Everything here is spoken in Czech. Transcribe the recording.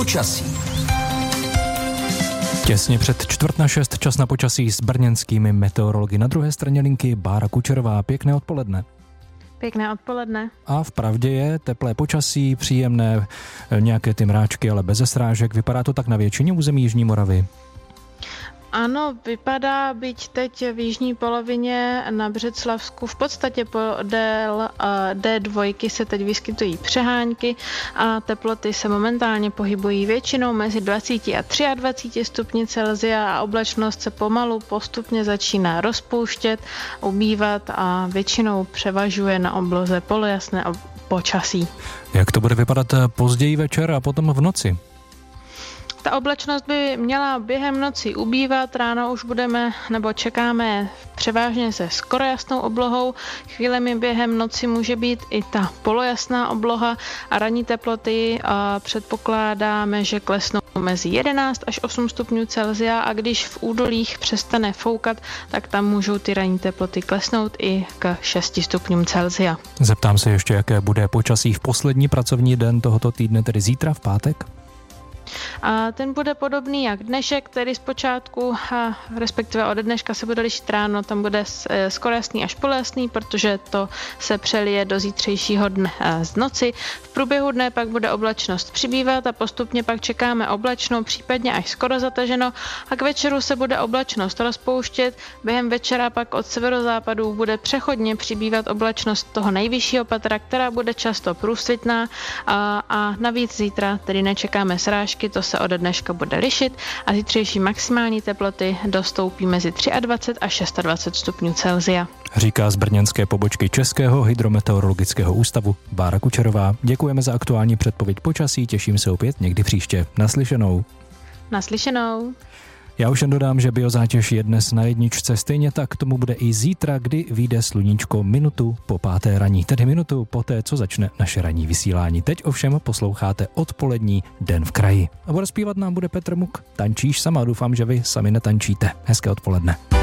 Počasí. Těsně před 5:45 čas na počasí s brněnskými meteorology. Na druhé straně linky Bára Kučerová. Pěkné odpoledne. Pěkné odpoledne. A vpravdě je teplé počasí, příjemné, nějaké ty mráčky, ale bez srážek. Vypadá to tak na většině území Jižní Moravy? Ano, vypadá, byť teď v jižní polovině na Břeclavsku v podstatě podél D2 se teď vyskytují přehánky a teploty se momentálně pohybují většinou mezi 20 a 23 stupni Celsia a oblačnost se pomalu postupně začíná rozpouštět, ubývat a většinou převažuje na obloze polojasné počasí. Jak to bude vypadat později večer a potom v noci? Ta oblačnost by měla během noci ubývat, ráno už čekáme převážně se skoro jasnou oblohou, chvílemi během noci může být i ta polojasná obloha a ranní teploty předpokládáme, že klesnou mezi 11 až 8 stupňů Celsia a když v údolích přestane foukat, tak tam můžou ty ranní teploty klesnout i k 6 stupňům Celsia. Zeptám se ještě, jaké bude počasí v poslední pracovní den tohoto týdne, tedy zítra v pátek? A ten bude podobný jak dnešek, tedy zpočátku, respektive od dneška se bude lišit ráno, tam bude skoro jasný až polojasný, protože to se přelije do zítřejšího dne z noci. V průběhu dne pak bude oblačnost přibývat a postupně pak čekáme oblačno, případně až skoro zataženo a k večeru se bude oblačnost rozpouštět. Během večera pak od severozápadu bude přechodně přibývat oblačnost toho nejvyššího patra, která bude často průsvitná a navíc zítra tedy nečekáme srážky, to se ode dneška bude lišit a zítřejší maximální teploty dostoupí mezi 23 a 26 stupňů Celsia. Říká z brněnské pobočky Českého hydrometeorologického ústavu Bára Kučerová. Děkujeme za aktuální předpověď počasí, těším se opět někdy příště. Naslyšenou. Naslyšenou. Já už jen dodám, že biozátěž je dnes na jedničce, stejně tak tomu bude i zítra, kdy vyjde sluníčko minutu po 5. raní, tedy minutu poté, co začne naše ranní vysílání. Teď ovšem posloucháte odpolední Den v kraji. A bude zpívat nám bude Petr Muk. Tančíš sama, doufám, že vy sami netančíte. Hezké odpoledne.